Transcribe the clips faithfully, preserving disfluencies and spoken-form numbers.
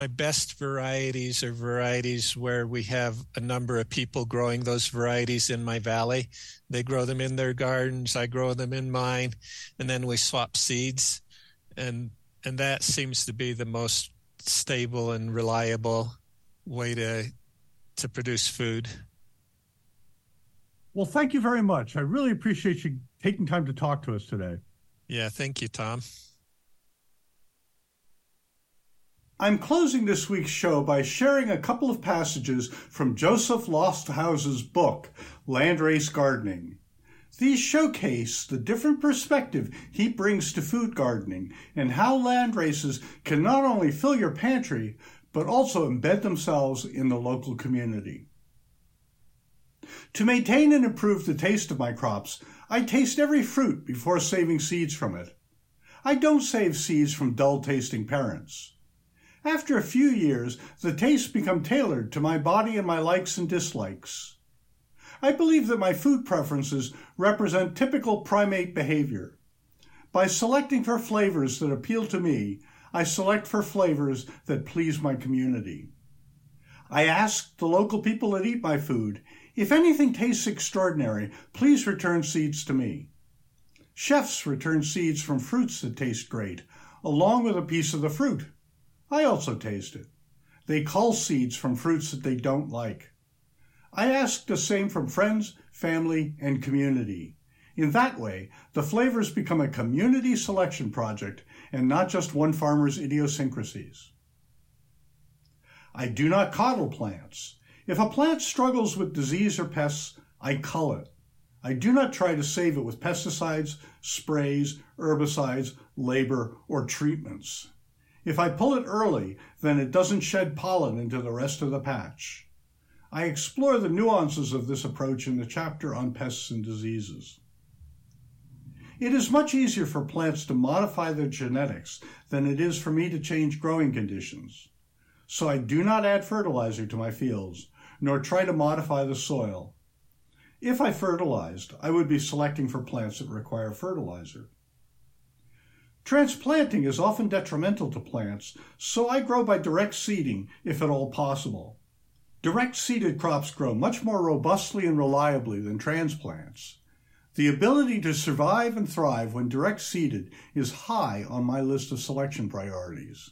My best varieties are varieties where we have a number of people growing those varieties in my valley. They grow them in their gardens, I grow them in mine, and then we swap seeds. And and that seems to be the most stable and reliable way to to produce food. Well, thank you very much. I really appreciate you taking time to talk to us today. Yeah, thank you, Tom. I'm closing this week's show by sharing a couple of passages from Joseph Losthouse's book, Landrace Gardening. These showcase the different perspective he brings to food gardening and how land races can not only fill your pantry, but also embed themselves in the local community. To maintain and improve the taste of my crops, I taste every fruit before saving seeds from it. I don't save seeds from dull-tasting parents. After a few years, the tastes become tailored to my body and my likes and dislikes. I believe that my food preferences represent typical primate behavior. By selecting for flavors that appeal to me, I select for flavors that please my community. I ask the local people that eat my food, if anything tastes extraordinary, please return seeds to me. Chefs return seeds from fruits that taste great, along with a piece of the fruit. I also taste it. They cull seeds from fruits that they don't like. I ask the same from friends, family, and community. In that way, the flavors become a community selection project and not just one farmer's idiosyncrasies. I do not coddle plants. If a plant struggles with disease or pests, I cull it. I do not try to save it with pesticides, sprays, herbicides, labor, or treatments. If I pull it early, then it doesn't shed pollen into the rest of the patch. I explore the nuances of this approach in the chapter on pests and diseases. It is much easier for plants to modify their genetics than it is for me to change growing conditions. So I do not add fertilizer to my fields, nor try to modify the soil. If I fertilized, I would be selecting for plants that require fertilizer. Transplanting is often detrimental to plants, so I grow by direct seeding if at all possible. Direct seeded crops grow much more robustly and reliably than transplants. The ability to survive and thrive when direct seeded is high on my list of selection priorities.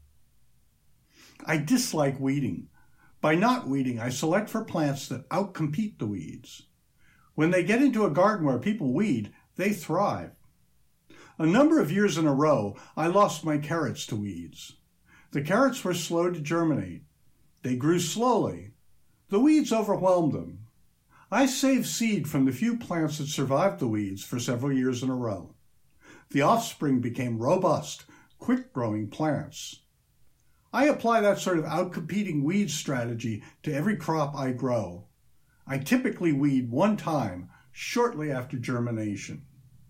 I dislike weeding. By not weeding, I select for plants that outcompete the weeds. When they get into a garden where people weed, they thrive. A number of years in a row, I lost my carrots to weeds. The carrots were slow to germinate. They grew slowly. The weeds overwhelmed them. I saved seed from the few plants that survived the weeds for several years in a row. The offspring became robust, quick-growing plants. I apply that sort of outcompeting weed strategy to every crop I grow. I typically weed one time, shortly after germination.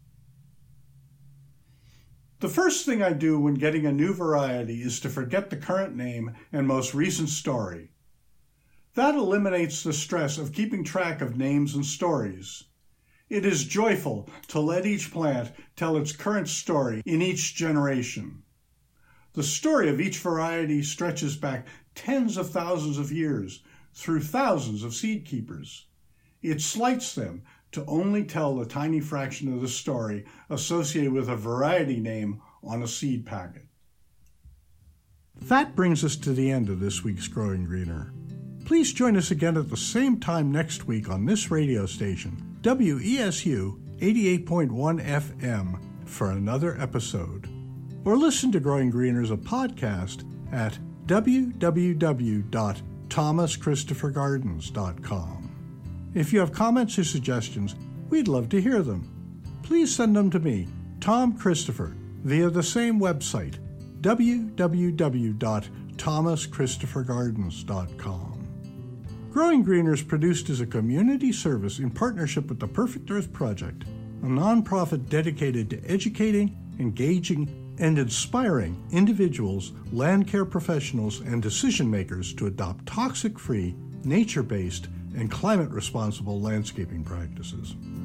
The first thing I do when getting a new variety is to forget the current name and most recent story. That eliminates the stress of keeping track of names and stories. It is joyful to let each plant tell its current story in each generation. The story of each variety stretches back tens of thousands of years through thousands of seed keepers. It slights them to only tell the tiny fraction of the story associated with a variety name on a seed packet. That brings us to the end of this week's Growing Greener. Please join us again at the same time next week on this radio station, W E S U eighty-eight point one F M, for another episode. Or listen to Growing Greener as a podcast at w w w dot thomas christopher gardens dot com. If you have comments or suggestions, we'd love to hear them. Please send them to me, Tom Christopher, via the same website, w w w dot thomas christopher gardens dot com. Growing Greener is produced as a community service in partnership with the Perfect Earth Project, a nonprofit dedicated to educating, engaging, and inspiring individuals, land care professionals, and decision makers to adopt toxic-free, nature-based, and climate-responsible landscaping practices.